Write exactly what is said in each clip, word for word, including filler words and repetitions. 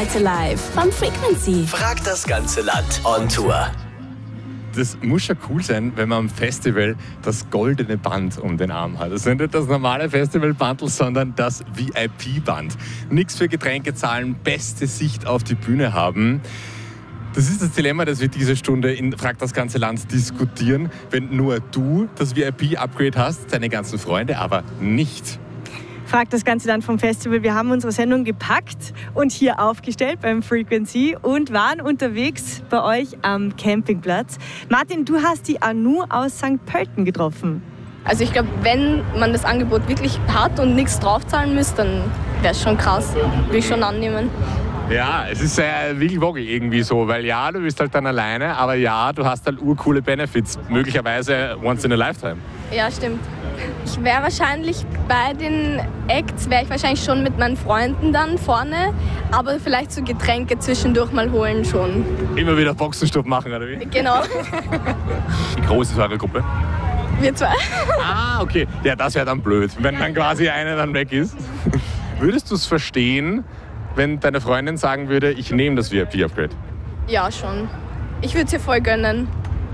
Heute live vom Frequency. Frag das ganze Land on Tour. Das muss schon cool sein, wenn man am Festival das goldene Band um den Arm hat. Das ist nicht das normale Festivalbandel, sondern das V I P-Band. Nichts für Getränke zahlen, beste Sicht auf die Bühne haben. Das ist das Dilemma, das wir diese Stunde in Frag das ganze Land diskutieren. Wenn nur du das V I P-Upgrade hast, deine ganzen Freunde aber nicht. Frag das ganze Land vom Festival. Wir haben unsere Sendung gepackt und hier aufgestellt beim Frequency und waren unterwegs bei euch am Campingplatz. Martin, du hast die Anu aus Sankt Pölten getroffen. Also ich glaube, wenn man das Angebot wirklich hat und nichts draufzahlen müsste, dann wäre es schon krass. Würde ich schon annehmen. Ja, es ist äh, wiggy irgendwie so, weil ja, du bist halt dann alleine, aber ja, du hast halt urcoole Benefits, möglicherweise once in a lifetime. Ja, stimmt. Ich wäre wahrscheinlich bei den Acts, wäre ich wahrscheinlich schon mit meinen Freunden dann vorne, aber vielleicht so Getränke zwischendurch mal holen schon. Immer wieder Boxenstopp machen, oder wie? Genau. Wie groß ist eure Gruppe? Wir zwei. Ah, okay. Ja, das wäre dann blöd, wenn dann quasi einer dann weg ist. Würdest du es verstehen, wenn deine Freundin sagen würde, ich nehme das V I P-Upgrade? Ja, schon. Ich würde es ihr voll gönnen.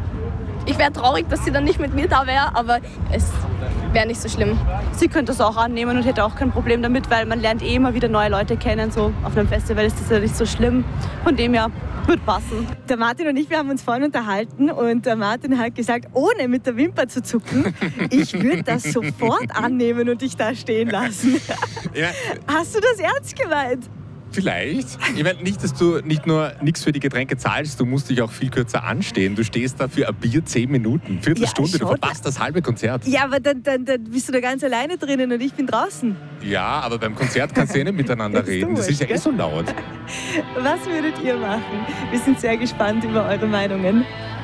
Ich wäre traurig, dass sie dann nicht mit mir da wäre, aber es wäre nicht so schlimm. Sie könnte das auch annehmen und hätte auch kein Problem damit, weil man lernt eh immer wieder neue Leute kennen. So auf einem Festival ist das ja nicht so schlimm. Von dem her wird passen. Der Martin und ich, wir haben uns vorhin unterhalten und der Martin hat gesagt, ohne mit der Wimper zu zucken, ich würde das sofort annehmen und dich da stehen lassen. Ja. Hast du das ernst gemeint? Vielleicht. Ich meine nicht, dass du nicht nur nichts für die Getränke zahlst, du musst dich auch viel kürzer anstehen. Du stehst da für ein Bier zehn Minuten, Viertelstunde, Ja, du verpasst das halbe Konzert. Ja, aber dann, dann, dann bist du da ganz alleine drinnen und ich bin draußen. Ja, aber beim Konzert kannst du eh nicht miteinander Das ist reden. Das wurscht, ist ja eh gell? so laut. Was würdet ihr machen? Wir sind sehr gespannt über eure Meinungen.